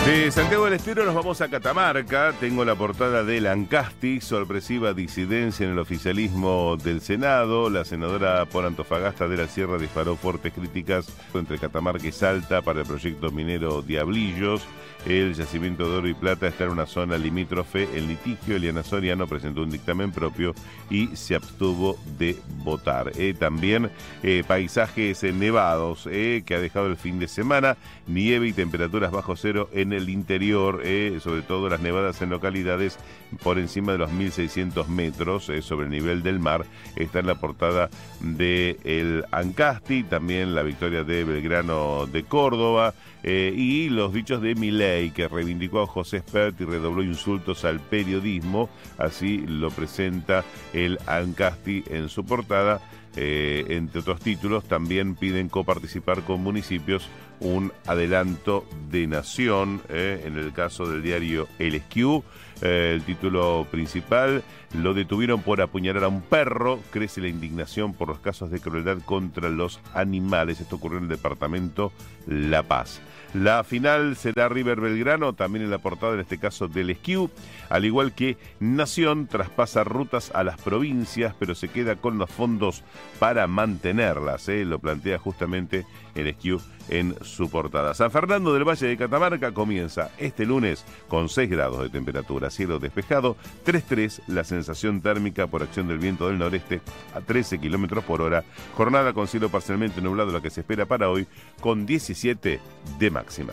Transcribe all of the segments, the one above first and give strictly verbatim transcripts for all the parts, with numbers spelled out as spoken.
De Santiago del Estero nos vamos a Catamarca. Tengo la portada del Ancasti, sorpresiva disidencia en el oficialismo del Senado. La senadora por Antofagasta de la Sierra disparó fuertes críticas entre Catamarca y Salta para el proyecto minero Diablillos. El yacimiento de oro y plata está en una zona limítrofe. En litigio, Eliana Soriano presentó un dictamen propio y se abstuvo de votar. Eh, también eh, paisajes eh, nevados eh, que ha dejado el fin de semana. Nieve y temperaturas bajo cero en el interior, eh, sobre todo las nevadas en localidades por encima de los mil seiscientos metros eh, sobre el nivel del mar. Está en la portada de el Ancasti, también la victoria de Belgrano de Córdoba eh, y los dichos de Milei, que reivindicó a José Spert y redobló insultos al periodismo. Así lo presenta el Ancasti en su portada. Eh, entre otros títulos, también piden coparticipar con municipios un adelanto de nación, eh, en el caso del diario El Esquiú. Eh, el título principal: lo detuvieron por apuñalar a un perro, crece la indignación por los casos de crueldad contra los animales. Esto ocurrió en el departamento La Paz. La final será River Belgrano, también en la portada, en este caso del Esquiú. Al igual que Nación, traspasa rutas a las provincias, pero se queda con los fondos para mantenerlas. ¿eh? Lo plantea justamente el Esquiú en su portada. San Fernando del Valle de Catamarca comienza este lunes con seis grados de temperatura, cielo despejado, tres coma tres la sensación térmica por acción del viento del noreste a trece kilómetros por hora. Jornada con cielo parcialmente nublado, la que se espera para hoy, con diecisiete de máxima.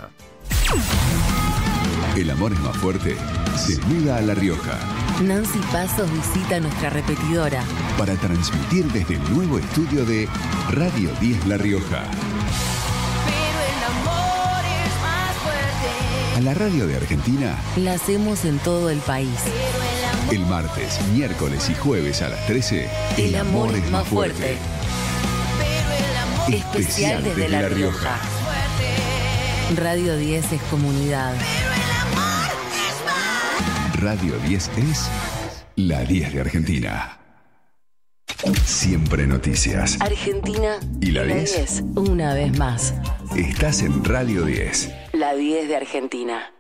El amor es más fuerte. Se muda a La Rioja. Nancy Pasos visita nuestra repetidora para transmitir desde el nuevo estudio de Radio diez La Rioja. Pero el amor es más fuerte. A la radio de Argentina la hacemos en todo el país. Pero el amor, el martes, miércoles y jueves a las trece. El, el amor, amor es más fuerte. fuerte. Pero el amor especial desde, desde La, La Rioja. Fuerte. Radio diez es comunidad. Pero el amor es más. Radio diez es la diez de Argentina. Siempre noticias. Argentina y la diez. Una vez más. Estás en Radio diez. La diez de Argentina.